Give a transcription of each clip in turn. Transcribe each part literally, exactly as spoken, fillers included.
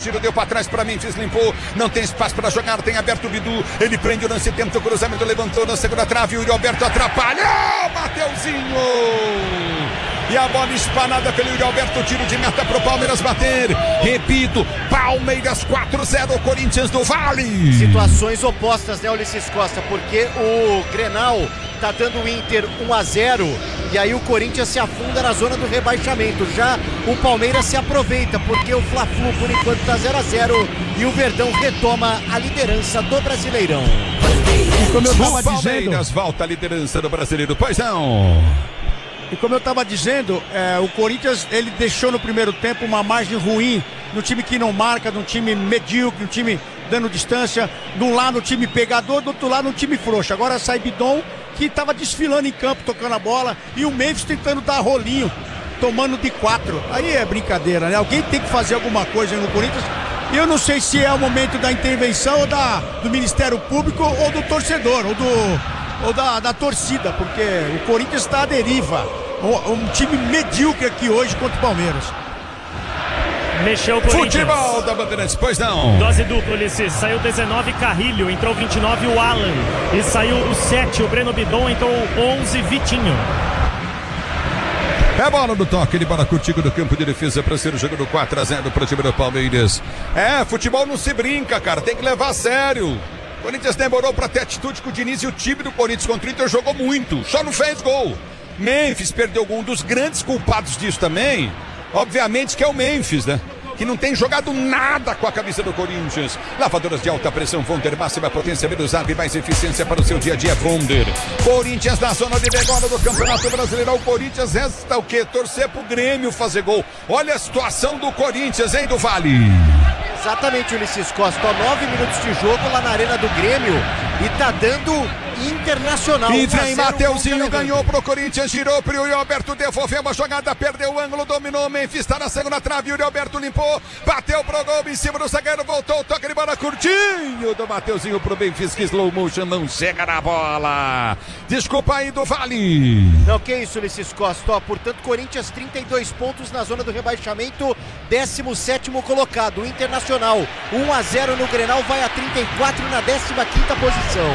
tiro, deu pra trás pra Memphis, limpou. Não tem espaço pra jogar, tem aberto o Bidu. Ele prende o lance, tenta o cruzamento, levantou na segunda trave. O Yuri Alberto atrapalhou. Mateuzinho. E a bola espanada pelo Yuri Alberto, tiro de meta pro Palmeiras bater. Repito, Palmeiras quatro a zero, Corinthians do Vale. Situações opostas, né, Ulisses Costa? Porque o Grenal tá dando o Inter um a zero e aí o Corinthians se afunda na zona do rebaixamento. Já o Palmeiras se aproveita porque o Fla-Flu por enquanto tá zero a zero e o Verdão retoma a liderança do Brasileirão. E como eu tava o Palmeiras dizendo, volta à liderança do Brasileiro. Pois não. e como eu tava dizendo, é, o Corinthians ele deixou no primeiro tempo uma margem ruim no time que não marca, num time medíocre, no time dando distância, de um lado o time pegador, do outro lado um time frouxo. Agora sai Bidon, que estava desfilando em campo, tocando a bola, e o Memphis tentando dar rolinho, tomando de quatro. Aí é brincadeira, né? Alguém tem que fazer alguma coisa no Corinthians. E eu não sei se é o momento da intervenção ou da, do Ministério Público ou do torcedor, ou, do, ou da, da torcida, porque o Corinthians está à deriva. Um, um time medíocre aqui hoje contra o Palmeiras. Mexeu o Corinthians. Futebol da Bandeirantes, pois não. Dose dupla, Ulisses. Saiu dezenove, Carrilho. Entrou vinte e nove, o Alan. E saiu o sete, o Breno Bidon. Entrou onze, Vitinho. É bola no toque de bola curtido do campo de defesa para ser o jogo do quatro a zero para o time do Palmeiras. É, futebol não se brinca, cara. Tem que levar a sério. O Corinthians demorou para ter atitude com o Diniz e o time do Corinthians contra o Inter jogou muito. Só não fez gol. Memphis perdeu gol. Um dos grandes culpados disso também, obviamente, que é o Memphis, né? Que não tem jogado nada com a camisa do Corinthians. Lavadoras de alta pressão Wonder, máxima potência, menos água e mais eficiência para o seu dia a dia, Wonder. Corinthians na zona de degola do Campeonato Brasileiro. O Corinthians resta o quê? Torcer pro Grêmio fazer gol. Olha a situação do Corinthians, hein, do Vale? Exatamente, Ulisses Costa. Ó, nove minutos de jogo lá na Arena do Grêmio e tá dando Internacional. E vem Mateuzinho, ganhou pro Corinthians, girou pro Yuri Alberto, devolveu uma jogada, perdeu o ângulo, dominou, Memphis tá na segunda trave, Yuri Alberto limpou, bateu pro gol em cima do zagueiro, voltou, toque de bola curtinho do Mateuzinho pro Memphis, que slow motion não chega na bola. Desculpa aí do Vale. Não, que isso, Ulisses Costa. Ó, portanto, Corinthians trinta e dois pontos na zona do rebaixamento, décimo sétimo colocado. O Internacional um a zero no Grenal, vai a trinta e quatro na décima quinta posição.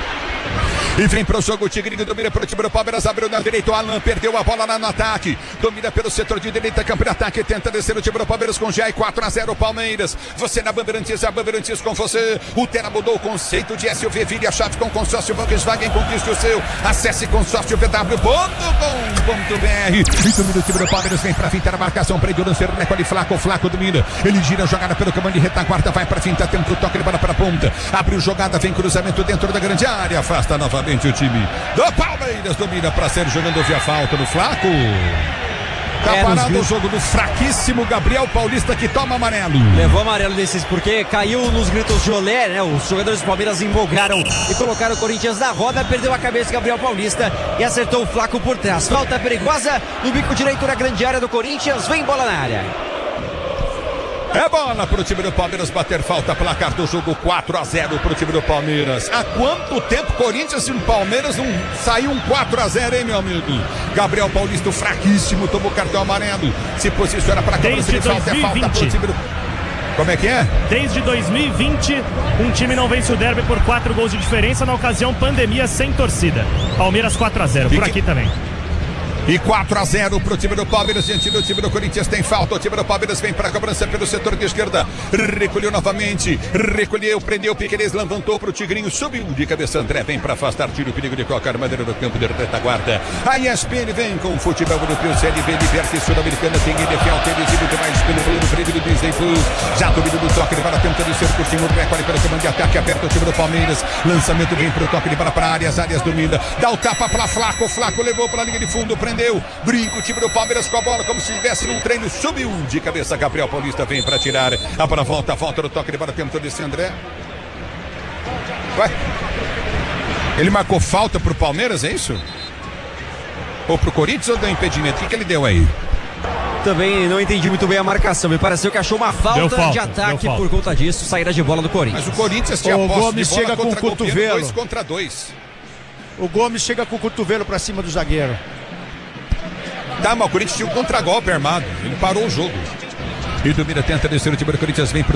E vem pro jogo o Tigrinho, domina pro time do Palmeiras, abriu na direita, o Alan perdeu a bola lá no ataque, domina pelo setor de direita, campo de ataque, tenta descer o time do Palmeiras com Jair, quatro a zero Palmeiras. Você na Bandeirantes, a Bandeirantes com você. O Terra mudou o conceito de S U V, vire a chave com consórcio Volkswagen, conquiste o seu. Acesse consórcio v w ponto com ponto b r. E domina o time do Palmeiras, vem pra fintar a marcação, prende o lanceiro, recolhe Flaco, o Flaco domina, ele gira a jogada pelo comando de retaguarda, vai pra finta, tenta o toque de bola pra ponta, abriu jogada, vem cruzamento dentro da grande área, afasta novamente o time do Palmeiras, domina para ser jogando via falta no Flaco. Tá é, parado o jogo do fraquíssimo Gabriel Paulista, que toma amarelo. Levou amarelo desses porque caiu nos gritos de olé, né? Os jogadores do Palmeiras empolgaram e colocaram o Corinthians na roda, perdeu a cabeça Gabriel Paulista e acertou o Flaco por trás. Falta perigosa no bico direito da grande área do Corinthians, vem bola na área. É bola pro time do Palmeiras bater falta, placar do jogo quatro a zero pro time do Palmeiras. Há quanto tempo Corinthians e Palmeiras não saiu um quatro a zero, hein, meu amigo? Gabriel Paulista, fraquíssimo, tomou cartão amarelo, se posiciona para cobrança de falta, é falta pro time do... Como é que é? Desde dois mil e vinte, um time não vence o derby por quatro gols de diferença, na ocasião pandemia sem torcida. Palmeiras quatro a zero, por aqui também. E quatro a zero pro time do Palmeiras, diante do time do Corinthians tem falta, o time do Palmeiras vem para a cobrança pelo setor de esquerda, recolheu novamente, recolheu, prendeu, Piqueires levantou pro Tigrinho, subiu de cabeça André, vem para afastar, tira o perigo de qualquer maneira do campo de retaguarda. A E S P N vem com o futebol europeu, Série B, Liberty Sul-Americana, tem N F L, tênis e muito mais pelo plano prêmio do Disney Plus. Já domina do toque de bola, tentando ser curtinho, recolhe pelo comando de ataque, aperta o time do Palmeiras, lançamento vem pro toque de bola para áreas, áreas domina, dá o tapa para Flaco, o Flaco levou para a linha de fundo, prendeu. Brinca o time do Palmeiras com a bola como se estivesse num treino, subiu de cabeça, Gabriel Paulista vem para tirar a bola, volta, volta no toque de bola, tentou descer André. Ué? Ele marcou falta pro Palmeiras, é isso? Ou pro Corinthians ou deu impedimento? O que, que ele deu aí? Também não entendi muito bem a marcação, me pareceu que achou uma falta, falta de ataque por conta disso, saída de bola do Corinthians. Mas o Corinthians tinha o posse Gomes de bola chega com o cotovelo, dois contra dois. O Gomes chega com o cotovelo pra cima do zagueiro. Tá, mas o Corinthians tinha um contragolpe armado, ele parou o jogo. E domina, tenta descer o time do Corinthians, vem pro